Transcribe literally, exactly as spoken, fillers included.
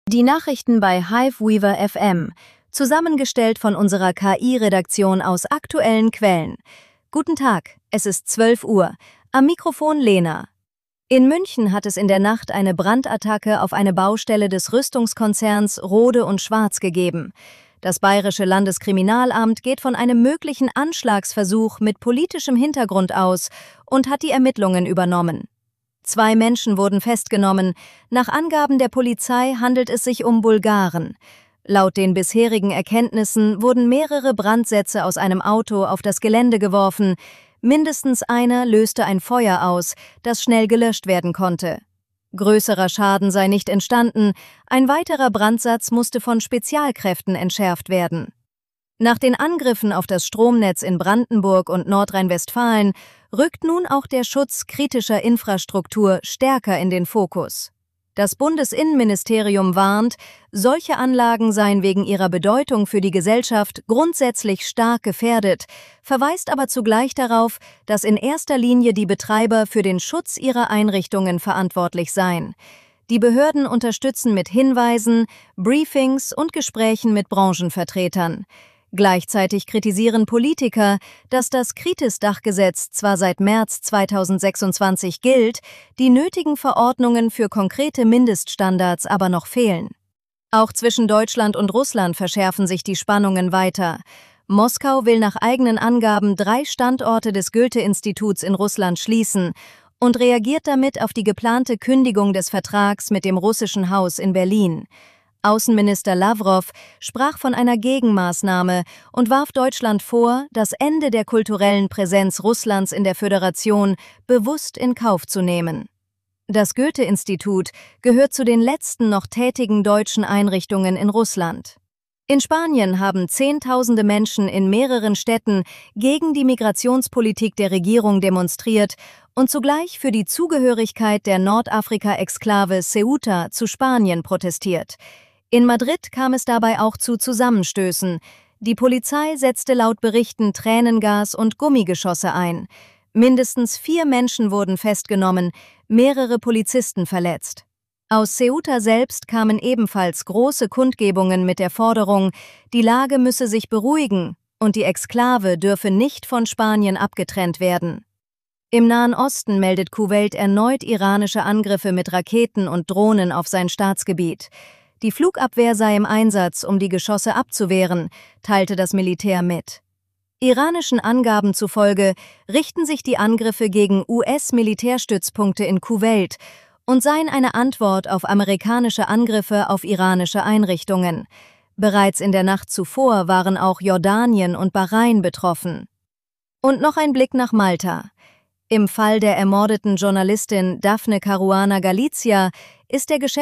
Die Nachrichten bei Hiveweaver F M, zusammengestellt von unserer K I-Redaktion aus aktuellen Quellen. Guten Tag, es ist zwölf Uhr. Am Mikrofon Lena. In München hat es in der Nacht eine Brandattacke auf eine Baustelle des Rüstungskonzerns Rohde und Schwarz gegeben. Das Bayerische Landeskriminalamt geht von einem möglichen Anschlagsversuch mit politischem Hintergrund aus und hat die Ermittlungen übernommen. Zwei Menschen wurden festgenommen. Nach Angaben der Polizei handelt es sich um Bulgaren. Laut den bisherigen Erkenntnissen wurden mehrere Brandsätze aus einem Auto auf das Gelände geworfen. Mindestens einer löste ein Feuer aus, das schnell gelöscht werden konnte. Größerer Schaden sei nicht entstanden. Ein weiterer Brandsatz musste von Spezialkräften entschärft werden. Nach den Angriffen auf das Stromnetz in Brandenburg und Nordrhein-Westfalen rückt nun auch der Schutz kritischer Infrastruktur stärker in den Fokus. Das Bundesinnenministerium warnt, solche Anlagen seien wegen ihrer Bedeutung für die Gesellschaft grundsätzlich stark gefährdet, verweist aber zugleich darauf, dass in erster Linie die Betreiber für den Schutz ihrer Einrichtungen verantwortlich seien. Die Behörden unterstützen mit Hinweisen, Briefings und Gesprächen mit Branchenvertretern. Gleichzeitig kritisieren Politiker, dass das Kritis-Dachgesetz zwar seit März zweitausendsechsundzwanzig gilt, die nötigen Verordnungen für konkrete Mindeststandards aber noch fehlen. Auch zwischen Deutschland und Russland verschärfen sich die Spannungen weiter. Moskau will nach eigenen Angaben drei Standorte des Goethe-Instituts in Russland schließen und reagiert damit auf die geplante Kündigung des Vertrags mit dem russischen Haus in Berlin. Außenminister Lawrow sprach von einer Gegenmaßnahme und warf Deutschland vor, das Ende der kulturellen Präsenz Russlands in der Föderation bewusst in Kauf zu nehmen. Das Goethe-Institut gehört zu den letzten noch tätigen deutschen Einrichtungen in Russland. In Spanien haben Zehntausende Menschen in mehreren Städten gegen die Migrationspolitik der Regierung demonstriert und zugleich für die Zugehörigkeit der Nordafrika-Exklave Ceuta zu Spanien protestiert. In Madrid kam es dabei auch zu Zusammenstößen. Die Polizei setzte laut Berichten Tränengas und Gummigeschosse ein. Mindestens vier Menschen wurden festgenommen, mehrere Polizisten verletzt. Aus Ceuta selbst kamen ebenfalls große Kundgebungen mit der Forderung, die Lage müsse sich beruhigen und die Exklave dürfe nicht von Spanien abgetrennt werden. Im Nahen Osten meldet Kuwait erneut iranische Angriffe mit Raketen und Drohnen auf sein Staatsgebiet. Die Flugabwehr sei im Einsatz, um die Geschosse abzuwehren, teilte das Militär mit. Iranischen Angaben zufolge richten sich die Angriffe gegen U S-Militärstützpunkte in Kuwait und seien eine Antwort auf amerikanische Angriffe auf iranische Einrichtungen. Bereits in der Nacht zuvor waren auch Jordanien und Bahrain betroffen. Und noch ein Blick nach Malta. Im Fall der ermordeten Journalistin Daphne Caruana Galizia ist der Geschäftsführer